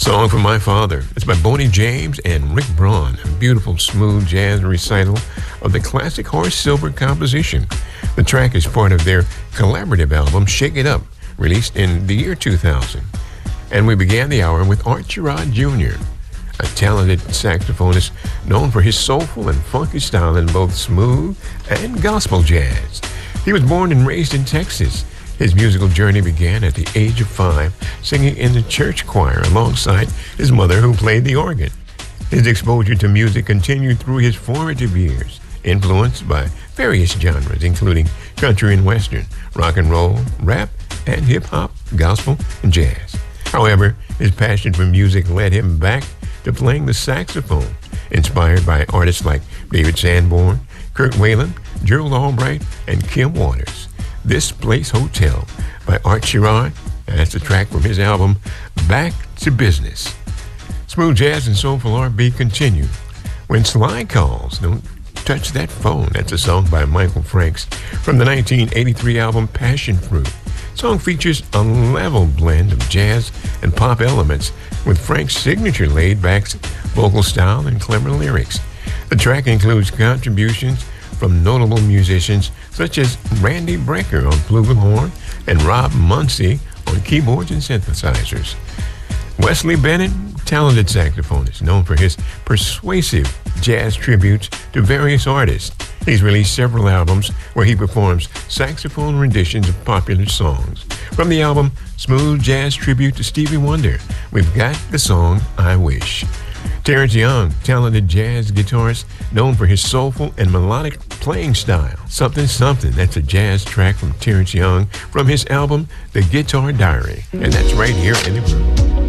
Song from My Father. It's by Boney James and Rick Braun. A beautiful, smooth jazz recital of the classic Horace Silver composition. The track is part of their collaborative album, Shake It Up, released in the year 2000. And we began the hour with Art Sherrod Jr., a talented saxophonist known for his soulful and funky style in both smooth and gospel jazz. He was born and raised in Texas. His musical journey began at the age of 5, singing in the church choir alongside his mother, who played the organ. His exposure to music continued through his formative years, influenced by various genres, including country and western, rock and roll, rap, and hip-hop, gospel, and jazz. However, his passion for music led him back to playing the saxophone, inspired by artists like David Sanborn, Kirk Whalum, Gerald Albright, and Kim Waters. This Place Hotel by Art Sherrod, and that's the track from his album, Back to Business. Smooth jazz and soulful R&B continue. When Sly Calls, Don't Touch That Phone. That's a song by Michael Franks from the 1983 album Passion Fruit. The song features a level blend of jazz and pop elements with Frank's signature laid-back vocal style and clever lyrics. The track includes contributions from notable musicians such as Randy Brecker on flugelhorn and Rob Muncie on keyboards and synthesizers. Wesley Bennett, talented saxophonist known for his persuasive jazz tributes to various artists. He's released several albums where he performs saxophone renditions of popular songs. From the album Smooth Jazz Tribute to Stevie Wonder, we've got the song I Wish. Terrence Young, talented jazz guitarist known for his soulful and melodic playing style. Something Something, that's a jazz track from Terrence Young from his album The Guitar Diary. And that's right here in the groove.